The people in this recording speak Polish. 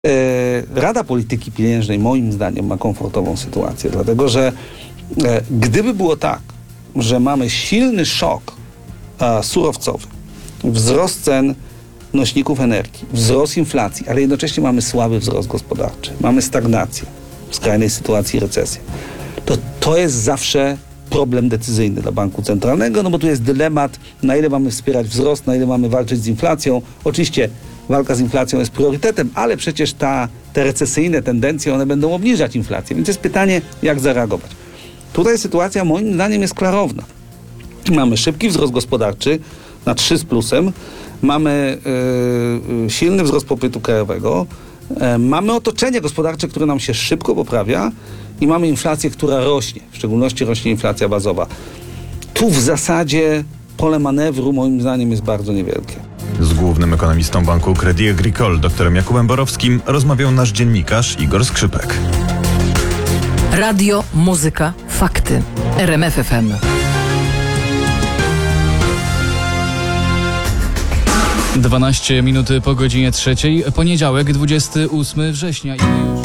Rada Polityki Pieniężnej moim zdaniem ma komfortową sytuację, dlatego że gdyby było tak, że mamy silny szok surowcowy, wzrost cen nośników energii, wzrost inflacji, ale jednocześnie mamy słaby wzrost gospodarczy, mamy stagnację, w skrajnej sytuacji recesję, to jest zawsze problem decyzyjny dla banku centralnego, no bo tu jest dylemat, na ile mamy wspierać wzrost, na ile mamy walczyć z inflacją. Oczywiście walka z inflacją jest priorytetem, ale przecież te recesyjne tendencje, one będą obniżać inflację, więc jest pytanie, jak zareagować. Tutaj sytuacja moim zdaniem jest klarowna. Mamy szybki wzrost gospodarczy na 3 z plusem, mamy silny wzrost popytu krajowego, mamy otoczenie gospodarcze, które nam się szybko poprawia i mamy inflację, która rośnie, w szczególności rośnie inflacja bazowa. Tu w zasadzie pole manewru moim zdaniem jest bardzo niewielkie. Z głównym ekonomistą Banku Crédit Agricole, doktorem Jakubem Borowskim, rozmawiał nasz dziennikarz Igor Skrzypek. Radio, muzyka, fakty. RMF FM. 12 minut po godzinie 3. Poniedziałek, 28 września.